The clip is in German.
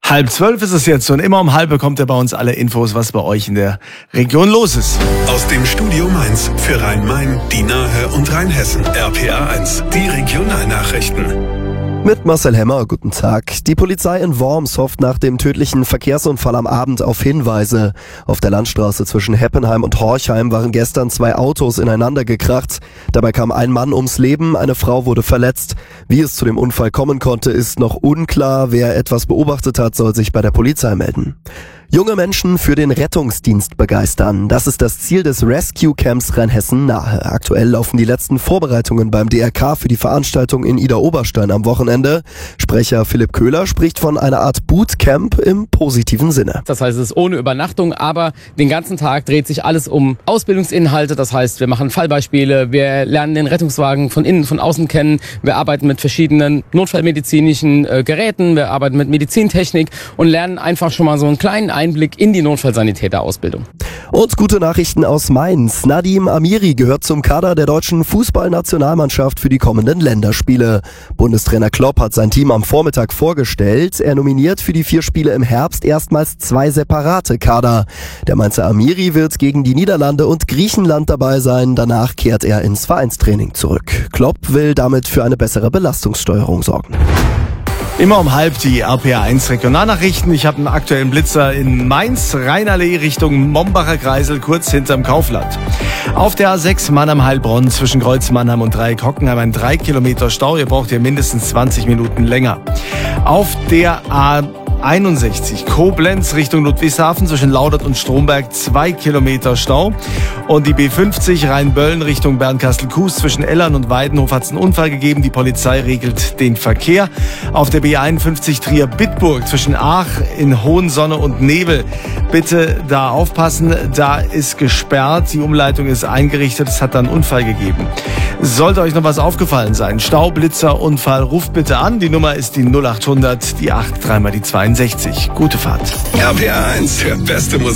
11:30 ist es jetzt und immer um halb bekommt ihr bei uns alle Infos, was bei euch in der Region los ist. Aus dem Studio Mainz für Rhein-Main, die Nahe und Rheinhessen. RPA 1, die Regionalnachrichten. Mit Marcel Hemmer, guten Tag. Die Polizei in Worms hofft nach dem tödlichen Verkehrsunfall am Abend auf Hinweise. Auf der Landstraße zwischen Heppenheim und Horchheim waren gestern 2 Autos ineinander gekracht. Dabei kam ein Mann ums Leben, eine Frau wurde verletzt. Wie es zu dem Unfall kommen konnte, ist noch unklar. Wer etwas beobachtet hat, soll sich bei der Polizei melden. Junge Menschen für den Rettungsdienst begeistern. Das ist das Ziel des Rescue Camps Rheinhessen-Nahe. Aktuell laufen die letzten Vorbereitungen beim DRK für die Veranstaltung in Idar-Oberstein am Wochenende. Sprecher Philipp Köhler spricht von einer Art Bootcamp im positiven Sinne. Das heißt, es ist ohne Übernachtung, aber den ganzen Tag dreht sich alles um Ausbildungsinhalte. Das heißt, wir machen Fallbeispiele, wir lernen den Rettungswagen von innen, von außen kennen. Wir arbeiten mit verschiedenen notfallmedizinischen Geräten, wir arbeiten mit Medizintechnik und lernen einfach schon mal so einen kleinen Einblick in die Notfallsanitäterausbildung. Und gute Nachrichten aus Mainz. Nadim Amiri gehört zum Kader der deutschen Fußballnationalmannschaft für die kommenden Länderspiele. Bundestrainer Klopp hat sein Team am Vormittag vorgestellt. Er nominiert für die 4 Spiele im Herbst erstmals 2 separate Kader. Der Mainzer Amiri wird gegen die Niederlande und Griechenland dabei sein. Danach kehrt er ins Vereinstraining zurück. Klopp will damit für eine bessere Belastungssteuerung sorgen. Immer um halb die RPA 1 Regionalnachrichten. Ich habe einen aktuellen Blitzer in Mainz, Rheinallee Richtung Mombacher Kreisel, kurz hinterm Kaufland. Auf der A6 Mannheim-Heilbronn zwischen Kreuz Mannheim und Dreieck Hockenheim ein 3 Kilometer Stau. Ihr braucht hier mindestens 20 Minuten länger. Auf der A61 Koblenz Richtung Ludwigshafen zwischen Laudert und Stromberg 2 Kilometer Stau. Und die B50 Rheinböllen Richtung Bernkastel-Kues zwischen Ellern und Weidenhof hat es einen Unfall gegeben. Die Polizei regelt den Verkehr. Auf der B51 Trier-Bitburg zwischen Aach in Hohensonne und Nebel. Bitte da aufpassen, da ist gesperrt. Die Umleitung ist eingerichtet. Es hat dann einen Unfall gegeben. Sollte euch noch was aufgefallen sein, Stau, Blitzer, Unfall, ruft bitte an. Die Nummer ist die 0800, die 8, 3 mal die 62. Gute Fahrt. RPA 1, der beste Musik.